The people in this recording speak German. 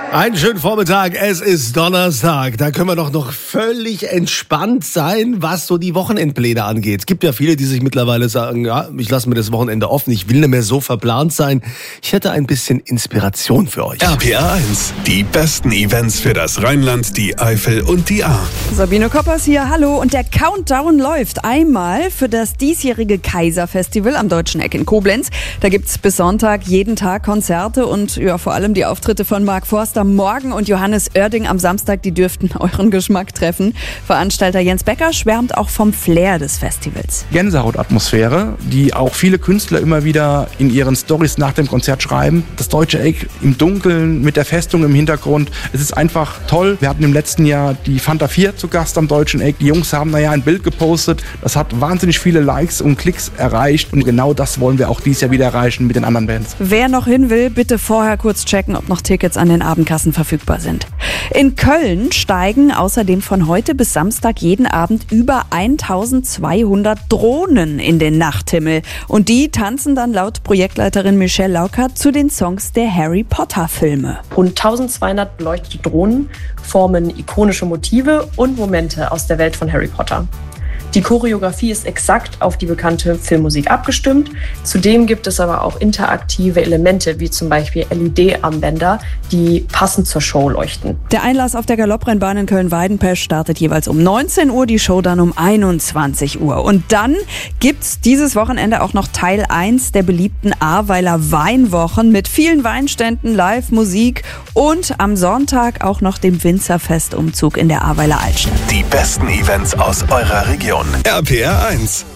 Einen schönen Vormittag, es ist Donnerstag. Da können wir doch noch völlig entspannt sein, was so die Wochenendpläne angeht. Es gibt ja viele, die sich mittlerweile sagen, ja, ich lasse mir das Wochenende offen, ich will nicht mehr so verplant sein. Ich hätte ein bisschen Inspiration für euch. RPR 1, die besten Events für das Rheinland, die Eifel und die Ahr. Sabine Koppers hier, hallo. Und der Countdown läuft einmal für das diesjährige Kaiser-Festival am Deutschen Eck in Koblenz. Da gibt's bis Sonntag jeden Tag Konzerte und ja, vor allem die Auftritte von Mark Forster morgen und Johannes Oerding am Samstag, die dürften euren Geschmack treffen. Veranstalter Jens Becker schwärmt auch vom Flair des Festivals. Gänsehautatmosphäre, die auch viele Künstler immer wieder in ihren Storys nach dem Konzert schreiben. Das Deutsche Eck im Dunkeln mit der Festung im Hintergrund. Es ist einfach toll. Wir hatten im letzten Jahr die Fanta 4 zu Gast am Deutschen Eck. Die Jungs haben ein Bild gepostet. Das hat wahnsinnig viele Likes und Klicks erreicht. Und genau das wollen wir auch dieses Jahr wieder erreichen mit den anderen Bands. Wer noch hin will, bitte vorher kurz checken, ob noch Tickets an den Abendkassen verfügbar sind. In Köln steigen außerdem von heute bis Samstag jeden Abend über 1200 Drohnen in den Nachthimmel. Und die tanzen dann laut Projektleiterin Michelle Laukert zu den Songs der Harry Potter Filme. Rund 1200 beleuchtete Drohnen formen ikonische Motive und Momente aus der Welt von Harry Potter. Die Choreografie ist exakt auf die bekannte Filmmusik abgestimmt. Zudem gibt es aber auch interaktive Elemente, wie zum Beispiel LED-Armbänder, die passend zur Show leuchten. Der Einlass auf der Galopprennbahn in Köln-Weidenpesch startet jeweils um 19 Uhr, die Show dann um 21 Uhr. Und dann gibt's dieses Wochenende auch noch Teil 1 der beliebten Ahrweiler Weinwochen mit vielen Weinständen, Live-Musik und am Sonntag auch noch dem Winzerfestumzug in der Ahrweiler Altstadt. Die besten Events aus eurer Region. RPR 1.